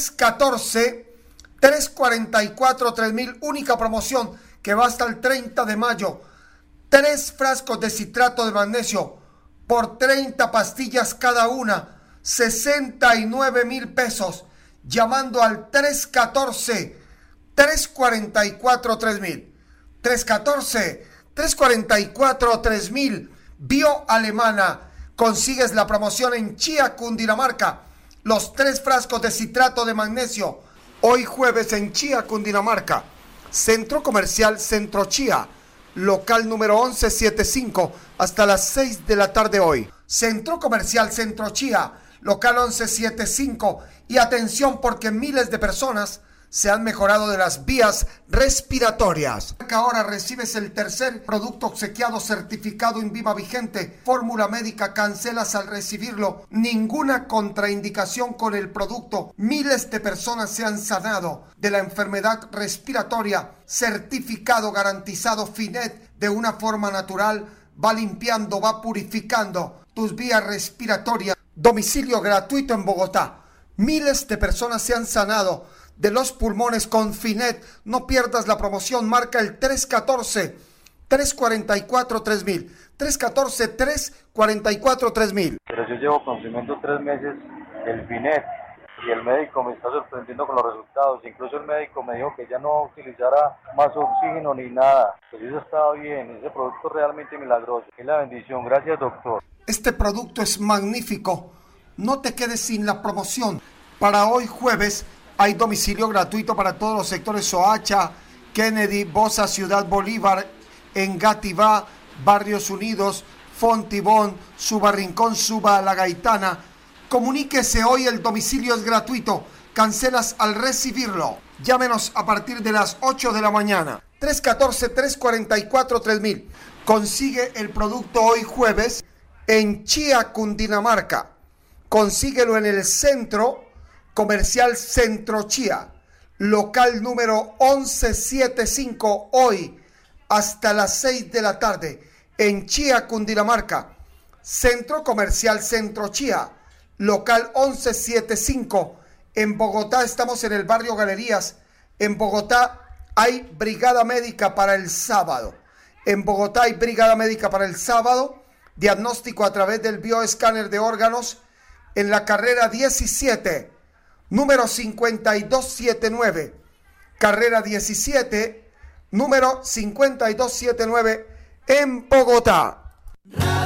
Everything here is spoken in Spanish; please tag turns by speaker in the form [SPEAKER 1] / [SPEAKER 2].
[SPEAKER 1] 314-344-3000, única promoción que va hasta el 30 de mayo. 3 frascos de citrato de magnesio por 30 pastillas cada una, 69,000 pesos. Llamando al 314-344-3000. 314-344-3000. Bio Alemana. Consigues la promoción en Chía, Cundinamarca. Los 3 frascos de citrato de magnesio. Hoy jueves en Chía, Cundinamarca. Centro Comercial Centro Chía. Local número 1175 hasta las 6 de la tarde hoy. Centro Comercial Centro Chía. Local 1175. Y atención, porque miles de personas se han mejorado de las vías respiratorias. Ahora recibes el tercer producto obsequiado certificado INVIMA vigente. Fórmula médica, cancelas al recibirlo. Ninguna contraindicación con el producto. Miles de personas se han sanado de la enfermedad respiratoria. Certificado garantizado Finet de una forma natural. Va limpiando, va purificando tus vías respiratorias. Domicilio gratuito en Bogotá. Miles de personas se han sanado de los pulmones con Finet. No pierdas la promoción. Marca el 314-344-3000. 314-344-3000.
[SPEAKER 2] Pero yo llevo consumiendo 3 meses el Finet y el médico me está sorprendiendo con los resultados. Incluso el médico me dijo que ya no utilizara más oxígeno ni nada. Pues eso estaba bien. Ese producto es realmente milagroso. Es la bendición. Gracias, doctor.
[SPEAKER 1] Este producto es magnífico. No te quedes sin la promoción. Para hoy jueves hay domicilio gratuito para todos los sectores: Soacha, Kennedy, Bosa, Ciudad Bolívar, Engativá, Barrios Unidos, Fontibón, Suba Rincón, Suba La Gaitana. Comuníquese hoy, el domicilio es gratuito. Cancelas al recibirlo. Llámenos a partir de las 8 de la mañana. 314-344-3000. Consigue el producto hoy jueves en Chía, Cundinamarca. Consíguelo en el Centro Comercial Centro Chía, local número 1175, hoy hasta las 6 de la tarde, en Chía, Cundinamarca. Centro Comercial Centro Chía, local 1175. En Bogotá estamos en el barrio Galerías. En Bogotá hay brigada médica para el sábado. En Bogotá hay brigada médica para el sábado. Diagnóstico a través del bioescáner de órganos en la carrera 17, número 5279. Carrera 17, número 5279 en Bogotá.